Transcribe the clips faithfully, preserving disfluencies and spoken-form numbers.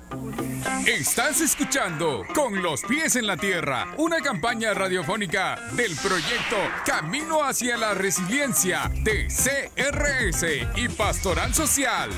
Estás escuchando Con los pies en la tierra, una campaña radiofónica del proyecto Camino hacia la Resiliencia de C R S y Pastoral Social.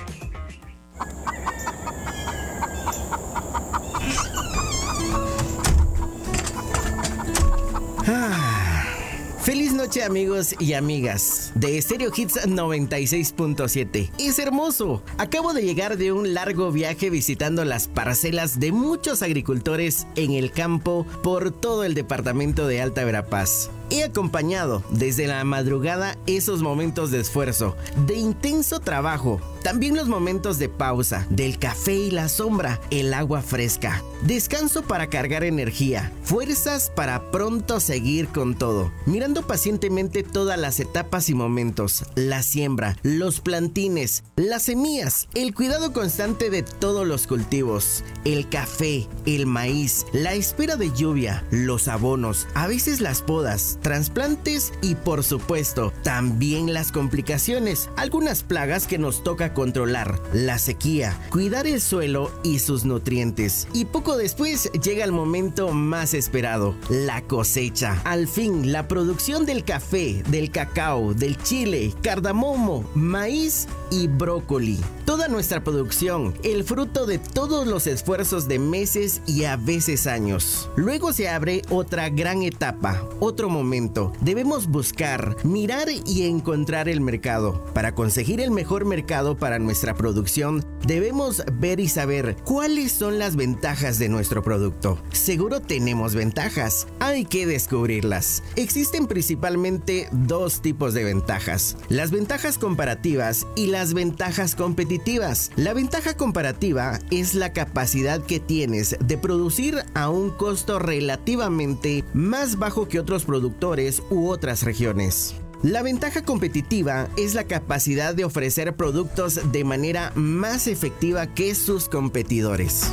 Ah, feliz noche, amigos y amigas de Stereo Hits noventa y seis punto siete. Es hermoso. Acabo de llegar de un largo viaje visitando las parcelas de muchos agricultores en el campo por todo el departamento de Alta Verapaz. He acompañado desde la madrugada esos momentos de esfuerzo, de intenso trabajo, también los momentos de pausa, del café y la sombra, el agua fresca, descanso para cargar energía, fuerzas para pronto seguir con todo, mirando pacientemente todas las etapas y momentos, la siembra, los plantines, las semillas, el cuidado constante de todos los cultivos, el café, el maíz, la espera de lluvia, los abonos, a veces las podas, trasplantes y por supuesto también las complicaciones, algunas plagas que nos toca controlar, la sequía, cuidar el suelo y sus nutrientes. Y poco después llega el momento más esperado, la cosecha. Al fin, la producción del café, del cacao, del chile, cardamomo, maíz y brócoli. Toda nuestra producción, el fruto de todos los esfuerzos de meses y a veces años. Luego se abre otra gran etapa, otro momento. Debemos buscar, mirar y encontrar el mercado. Para conseguir el mejor mercado para nuestra producción, debemos ver y saber cuáles son las ventajas de nuestro producto. Seguro tenemos ventajas, hay que descubrirlas. Existen principalmente dos tipos de ventajas: las ventajas comparativas y las ventajas competitivas. La ventaja comparativa es la capacidad que tienes de producir a un costo relativamente más bajo que otros productores u otras regiones. La ventaja competitiva es la capacidad de ofrecer productos de manera más efectiva que sus competidores.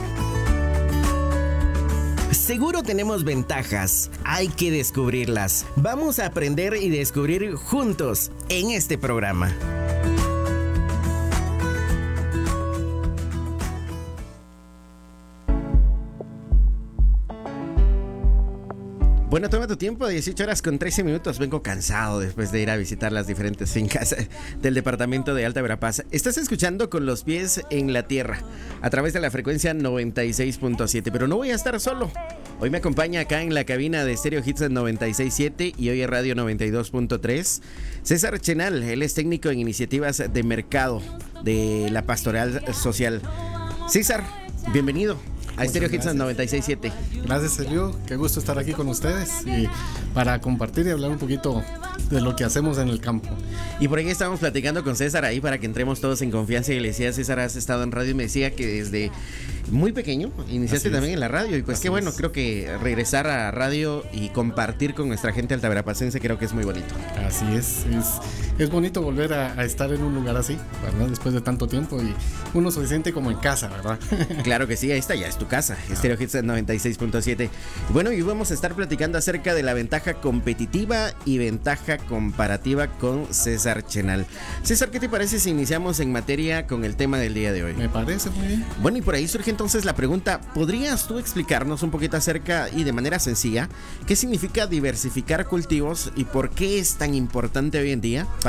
Seguro tenemos ventajas, hay que descubrirlas. Vamos a aprender y descubrir juntos en este programa. Bueno, toma tu tiempo, dieciocho horas con trece minutos. Vengo cansado después de ir a visitar las diferentes fincas del departamento de Alta Verapaz. Estás escuchando Con los pies en la tierra a través de la frecuencia noventa y seis punto siete. Pero no voy a estar solo. Hoy me acompaña acá en la cabina de Stereo Hits noventa y seis punto siete y hoy en Radio noventa y dos punto tres César Chenal. Él es técnico en iniciativas de mercado de la Pastoral Social. César, bienvenido a Stereo Hits noventa y seis punto siete. Gracias, Elio. Qué gusto estar aquí con ustedes y para compartir y hablar un poquito de lo que hacemos en el campo. Y por ahí estábamos platicando con César ahí para que entremos todos en confianza y le decía: César, has estado en radio, y me decía que desde muy pequeño iniciaste también en la radio y pues Así qué bueno, es. Creo que regresar a radio y compartir con nuestra gente altaverapacense creo que es muy bonito. Así es, es, es bonito volver a, a estar en un lugar así, ¿verdad? Después de tanto tiempo y uno se siente como en casa, ¿verdad? Claro que sí, ahí está, ya es tu casa, ah. Stereo Hits noventa y seis punto siete. Bueno, y vamos a estar platicando acerca de la ventaja competitiva y ventaja comparativa con César Chenal. César, ¿qué te parece si iniciamos en materia con el tema del día de hoy? Me parece muy bien. Bueno, y por ahí surge entonces la pregunta: ¿podrías tú explicarnos un poquito acerca y de manera sencilla qué significa diversificar cultivos y por qué es tan importante hoy en día